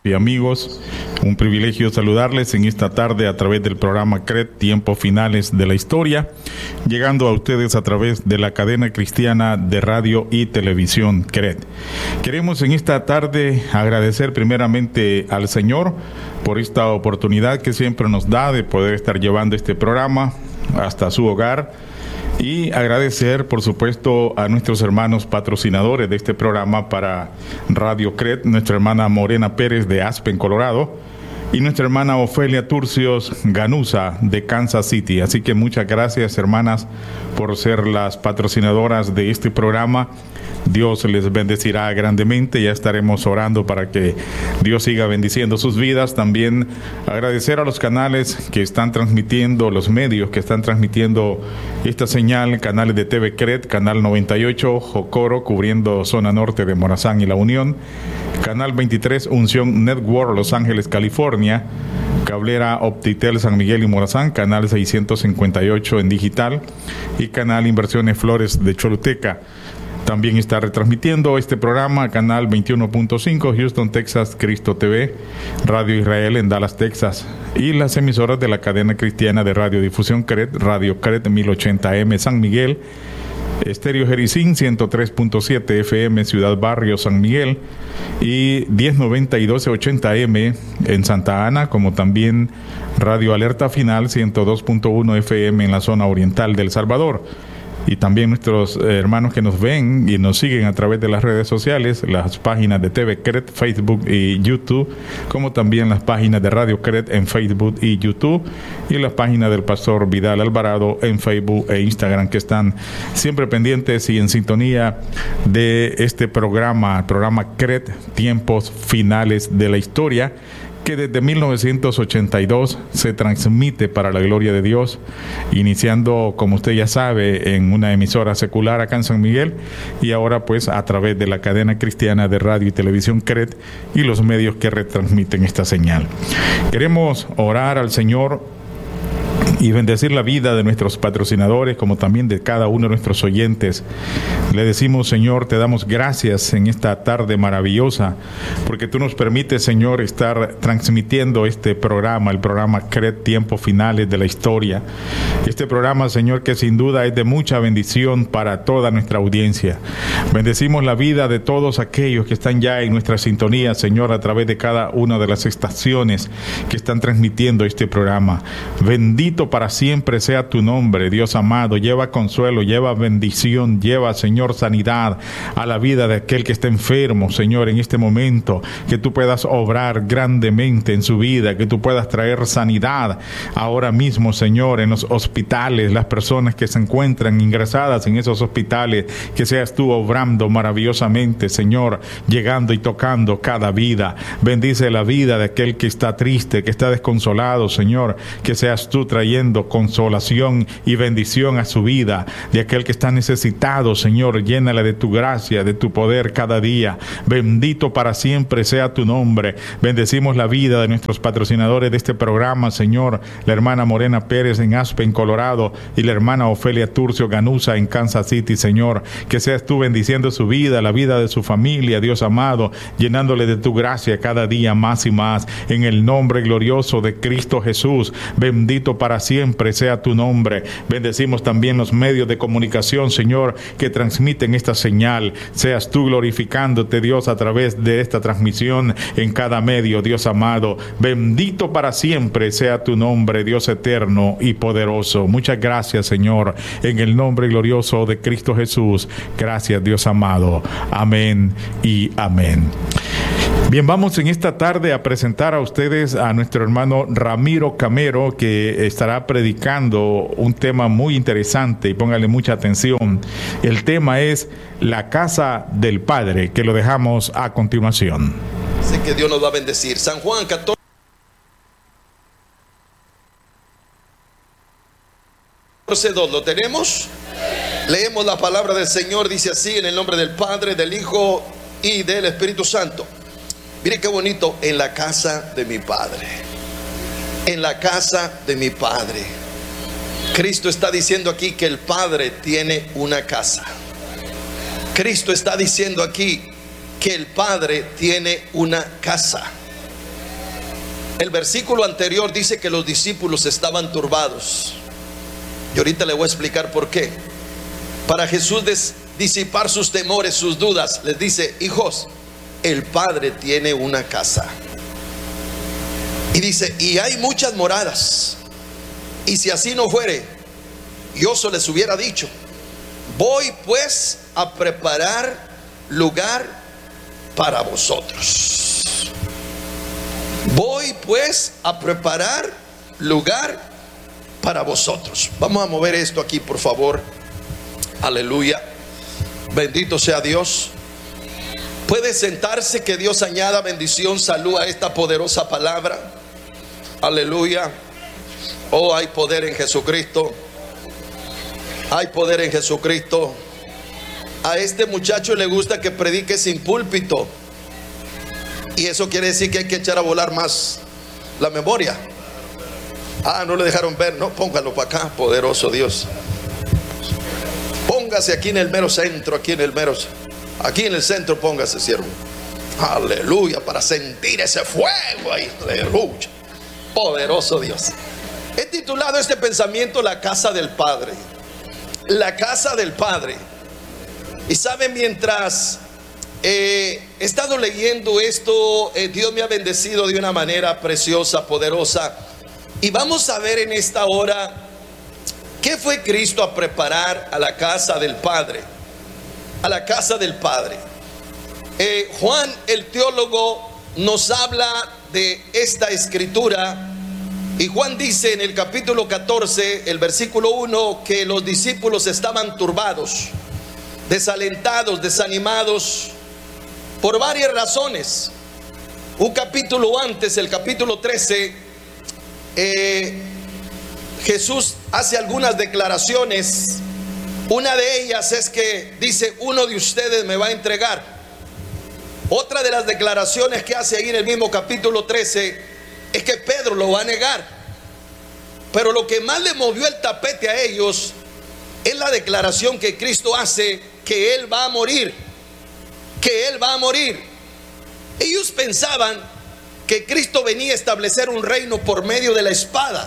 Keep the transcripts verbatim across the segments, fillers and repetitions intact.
Y amigos, un privilegio saludarles en esta tarde a través del programa C R E D, Tiempos Finales de la Historia, llegando a ustedes a través de la cadena cristiana de radio y televisión C R E D. Queremos en esta tarde agradecer primeramente al Señor por esta oportunidad que siempre nos da de poder estar llevando este programa hasta su hogar. Y agradecer, por supuesto, a nuestros hermanos patrocinadores de este programa para Radio C R E D, nuestra hermana Morena Pérez de Aspen, Colorado, y nuestra hermana Ofelia Turcios Ganusa de Kansas City. Así que muchas gracias, hermanas, por ser las patrocinadoras de este programa. Dios les bendecirá grandemente. Ya estaremos orando para que Dios siga bendiciendo sus vidas. También agradecer a los canales que están transmitiendo, los medios que están transmitiendo esta señal, canales de T V C R E D, Canal noventa y ocho, Jocoro, cubriendo zona norte de Morazán y La Unión, Canal veintitrés, Unción Network, Los Ángeles, California, Cablera Optitel San Miguel y Morazán, Canal seiscientos cincuenta y ocho en digital, y Canal Inversiones Flores de Choluteca. También está retransmitiendo este programa Canal veintiuno punto cinco, Houston, Texas, Cristo T V, Radio Israel en Dallas, Texas, y las emisoras de la cadena cristiana de radiodifusión C R E D, Radio C R E D mil ochenta M San Miguel, Estéreo Jericín ciento tres punto siete F M Ciudad Barrio San Miguel, y diez noventa y doce ochenta M en Santa Ana, como también Radio Alerta Final ciento dos punto uno F M en la zona oriental de El Salvador. Y también nuestros hermanos que nos ven y nos siguen a través de las redes sociales, las páginas de T V C R E D, Facebook y YouTube, como también las páginas de Radio C R E D en Facebook y YouTube, y las páginas del Pastor Vidal Alvarado en Facebook e Instagram, que están siempre pendientes y en sintonía de este programa, programa C R E D, Tiempos Finales de la Historia, que desde mil novecientos ochenta y dos se transmite para la gloria de Dios, iniciando, como usted ya sabe, en una emisora secular acá en San Miguel, y ahora pues a través de la cadena cristiana de radio y televisión C R E D y los medios que retransmiten esta señal. Queremos orar al Señor y bendecir la vida de nuestros patrocinadores, como también de cada uno de nuestros oyentes. Le decimos, Señor, te damos gracias en esta tarde maravillosa, porque tú nos permites, Señor, estar transmitiendo este programa, el programa C R E D, Tiempos Finales de la Historia. Este programa, Señor, que sin duda es de mucha bendición para toda nuestra audiencia. Bendecimos la vida de todos aquellos que están ya en nuestra sintonía, Señor, a través de cada una de las estaciones que están transmitiendo este programa. Bendito para siempre sea tu nombre, Dios amado. Lleva consuelo, lleva bendición, lleva, Señor, sanidad a la vida de aquel que está enfermo, Señor, en este momento. Que tú puedas obrar grandemente en su vida, que tú puedas traer sanidad ahora mismo, Señor, en los hospitales, las personas que se encuentran ingresadas en esos hospitales, que seas tú obrando maravillosamente, Señor, llegando y tocando cada vida. Bendice la vida de aquel que está triste, que está desconsolado, Señor, que seas tú trayendo consolación y bendición a su vida. De aquel que está necesitado, Señor, llénale de tu gracia, de tu poder cada día. Bendito para siempre sea tu nombre. Bendecimos la vida de nuestros patrocinadores de este programa, Señor, la hermana Morena Pérez en Aspen, Colorado, y la hermana Ofelia Turcio Ganusa en Kansas City, Señor. Que seas tú bendiciendo su vida, la vida de su familia, Dios amado, llenándole de tu gracia cada día más y más, en el nombre glorioso de Cristo Jesús. Bendito para siempre sea tu nombre. Bendecimos también los medios de comunicación, Señor, que transmiten esta señal. Seas tú glorificándote, Dios, a través de esta transmisión en cada medio, Dios amado. Bendito para siempre sea tu nombre, Dios eterno y poderoso. Muchas gracias, Señor, en el nombre glorioso de Cristo Jesús. Gracias, Dios amado. Amén y amén. Bien, vamos en esta tarde a presentar a ustedes a nuestro hermano Ramiro Camero, que estará predicando un tema muy interesante, y póngale mucha atención. El tema es la casa del Padre, que lo dejamos a continuación. Sé que Dios nos va a bendecir. San Juan catorce. dos, ¿lo tenemos? Leemos la palabra del Señor, dice así, en el nombre del Padre, del Hijo y del Espíritu Santo. Mire qué bonito, en la casa de mi Padre. En la casa de mi Padre. Cristo está diciendo aquí que el Padre tiene una casa. Cristo está diciendo aquí que el Padre tiene una casa. El versículo anterior dice que los discípulos estaban turbados. Y ahorita le voy a explicar por qué. Para Jesús des, disipar sus temores, sus dudas, les dice: hijos, el Padre tiene una casa. Y dice: y hay muchas moradas. Y si así no fuere, yo se les hubiera dicho: voy pues a preparar lugar para vosotros. Voy pues a preparar lugar para vosotros. Vamos a mover esto aquí, por favor. Aleluya. Bendito sea Dios. Puede sentarse, que Dios añada bendición, salud a esta poderosa palabra. Aleluya. Oh, hay poder en Jesucristo. Hay poder en Jesucristo. A este muchacho le gusta que predique sin púlpito. Y eso quiere decir que hay que echar a volar más la memoria. Ah, no le dejaron ver. No, póngalo para acá, poderoso Dios. Póngase aquí en el mero centro, aquí en el mero, aquí en el centro póngase, siervo. Aleluya, para sentir ese fuego ahí. Aleluya. Poderoso Dios. He titulado este pensamiento: la casa del Padre. La casa del Padre. Y saben, mientras eh, he estado leyendo esto, eh, Dios me ha bendecido de una manera preciosa, poderosa. Y vamos a ver en esta hora qué fue Cristo a preparar a la casa del Padre. A la casa del Padre. eh, Juan el teólogo nos habla de esta escritura. Y Juan dice en el capítulo catorce, el versículo uno, que los discípulos estaban turbados, desalentados, desanimados, por varias razones. Un capítulo antes, el capítulo trece, eh, Jesús hace algunas declaraciones. Una de ellas es que dice: uno de ustedes me va a entregar. Otra de las declaraciones que hace ahí en el mismo capítulo trece es que Pedro lo va a negar. Pero lo que más le movió el tapete a ellos es la declaración que Cristo hace, que Él va a morir. Que Él va a morir. Ellos pensaban que Cristo venía a establecer un reino por medio de la espada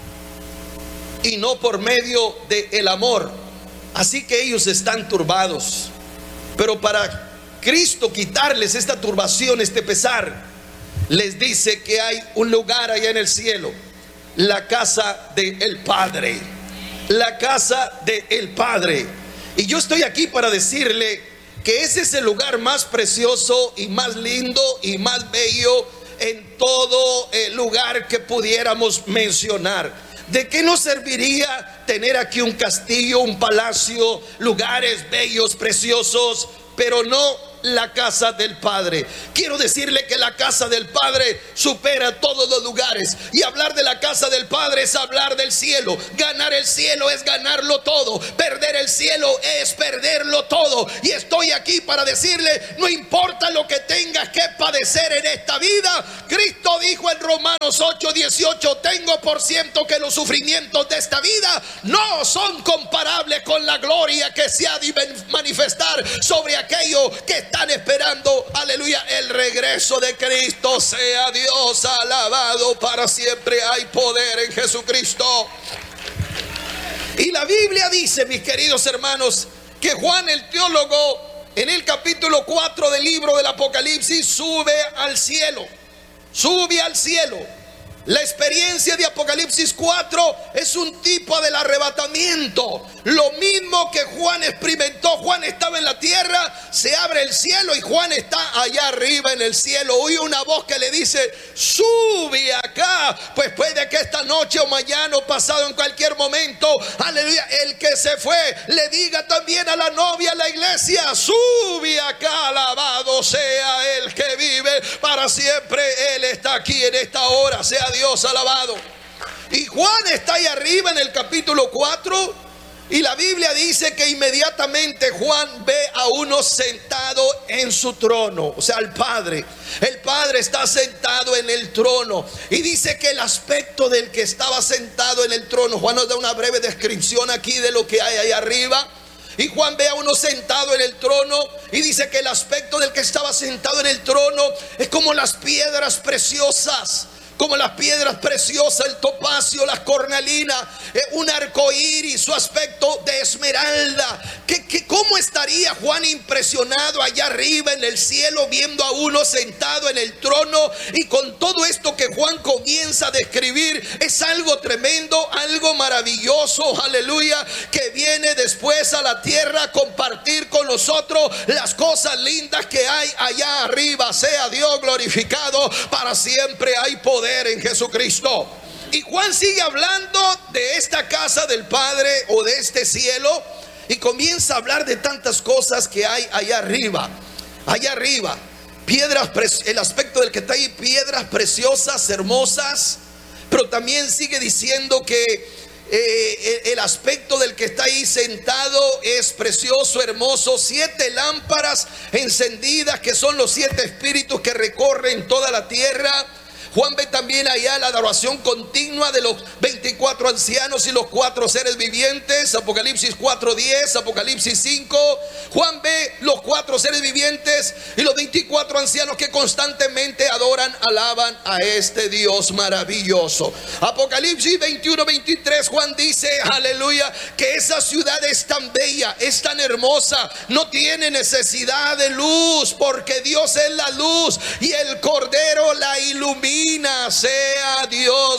y no por medio del amor. Así que ellos están turbados. Pero para Cristo quitarles esta turbación, este pesar, les dice que hay un lugar allá en el cielo, la casa del Padre. La casa del Padre. Y yo estoy aquí para decirle que ese es el lugar más precioso y más lindo y más bello en todo el lugar que pudiéramos mencionar. ¿De qué nos serviría tener aquí un castillo, un palacio, lugares bellos, preciosos, pero no la casa del Padre? Quiero decirle que la casa del Padre supera todos los lugares. Y hablar de la casa del Padre es hablar del cielo. Ganar el cielo es ganarlo todo. Perder el cielo es perderlo todo. Y estoy aquí para decirle: no importa lo que tengas que padecer en esta vida. Cristo dijo en Romanos ocho dieciocho: tengo por cierto que los sufrimientos de esta vida no son comparables con la gloria que se ha de manifestar sobre aquello que están esperando. Aleluya, el regreso de Cristo. Sea Dios alabado para siempre. Hay poder en Jesucristo. Y la Biblia dice, mis queridos hermanos, que Juan el teólogo en el capítulo cuatro del libro del Apocalipsis sube al cielo. Sube al cielo. La experiencia de Apocalipsis cuatro es un tipo del arrebatamiento. Lo mismo que Juan experimentó. Juan estaba en la tierra, se abre el cielo y Juan está allá arriba en el cielo. Oye una voz que le dice: sube acá. Pues puede que esta noche o mañana o pasado, en cualquier momento, aleluya, el que se fue le diga también a la novia, a la iglesia: sube acá, alabado sea el que vive para siempre. Él está aquí en esta hora. Sea Dios alabado. Y Juan está ahí arriba en el capítulo cuatro. Y la Biblia dice que inmediatamente Juan ve a uno sentado en su trono. O sea, al Padre. El Padre está sentado en el trono. Y dice que el aspecto del que estaba sentado en el trono, Juan nos da una breve descripción aquí de lo que hay ahí arriba. Y Juan ve a uno sentado en el trono y dice que el aspecto del que estaba sentado en el trono es como las piedras preciosas, como las piedras preciosas, el topacio, la cornalina, eh, un arcoíris, su aspecto de esmeralda. ¿Qué, qué, ¿Cómo estaría Juan impresionado allá arriba en el cielo, viendo a uno sentado en el trono? Y con todo esto que Juan comienza a describir, es algo tremendo, algo maravilloso, aleluya, que viene después a la tierra a compartir con nosotros las cosas lindas que hay allá arriba. Sea Dios glorificado, para siempre hay poder en Jesucristo. Y Juan sigue hablando de esta casa del Padre o de este cielo, y comienza a hablar de tantas cosas que hay allá arriba. Allá arriba, piedras, el aspecto del que está ahí, piedras preciosas, hermosas. Pero también sigue diciendo que eh, el aspecto del que está ahí sentado es precioso, hermoso. Siete lámparas encendidas, que son los siete espíritus que recorren toda la tierra. Juan ve también allá la adoración continua de los veinticuatro ancianos y los cuatro seres vivientes. Apocalipsis cuatro diez, Apocalipsis cinco. Juan ve los cuatro seres vivientes y los veinticuatro ancianos que constantemente adoran, alaban a este Dios maravilloso. Apocalipsis veintiuno veintitrés, Juan dice, aleluya, que esa ciudad es tan bella, es tan hermosa, no tiene necesidad de luz, porque Dios es la luz y el Cordero la ilumina. Sea Dios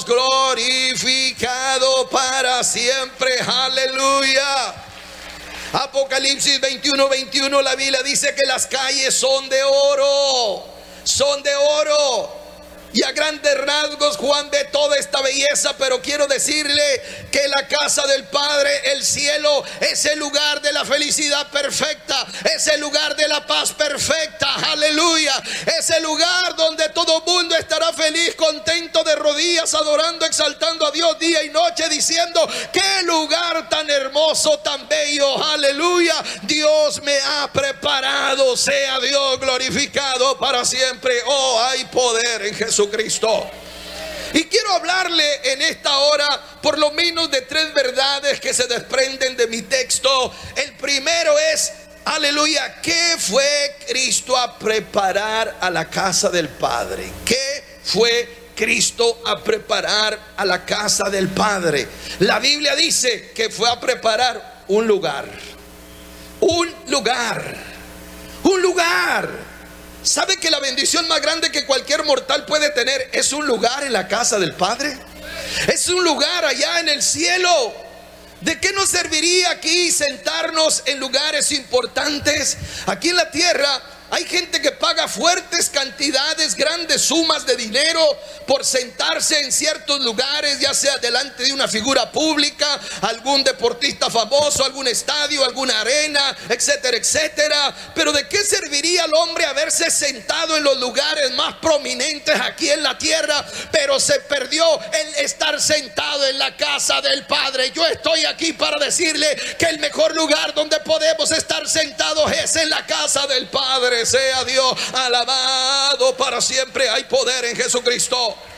glorificado para siempre, aleluya. Apocalipsis veintiuno veintiuno, la Biblia dice que las calles son de oro, son de oro. Y a grandes rasgos Juan ve toda esta belleza, pero quiero decirle que la casa del Padre, el cielo, es el lugar de la felicidad perfecta, es el lugar de la paz perfecta, aleluya. Es el lugar donde todo mundo estará feliz, contento, de rodillas, adorando, exaltando a Dios día y noche, diciendo: qué lugar tan hermoso, tan bello, aleluya, Dios me ha preparado. Sea Dios glorificado para siempre. Oh, hay poder en Jesús Cristo. Y quiero hablarle en esta hora por lo menos de tres verdades que se desprenden de mi texto. El primero es, aleluya, ¿qué fue Cristo a preparar a la casa del Padre? ¿Qué fue Cristo a preparar a la casa del Padre? La Biblia dice que fue a preparar un lugar. Un lugar. Un lugar. ¿Sabe que la bendición más grande que cualquier mortal puede tener es un lugar en la casa del Padre? Es un lugar allá en el cielo. ¿De qué nos serviría aquí sentarnos en lugares importantes? Aquí en la tierra hay gente que paga fuertes cantidades, grandes sumas de dinero por sentarse en ciertos lugares, ya sea delante de una figura pública, algún deportista famoso, algún estadio, alguna arena, etcétera, etcétera. Pero ¿de qué serviría al hombre haberse sentado en los lugares más prominentes aquí en la tierra, pero se perdió el estar sentado en la casa del Padre? Yo estoy aquí para decirle que el mejor lugar donde podemos estar sentados es en la casa del Padre. Sea Dios alabado para siempre. Hay poder en Jesucristo.